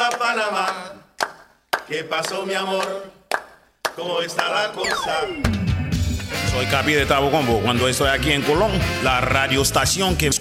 a Panamá. ¿Qué pasó, mi amor? ¿Cómo está la cosa? Soy Capi de Tabo Combo. Cuando estoy aquí en Colón, la radioestación que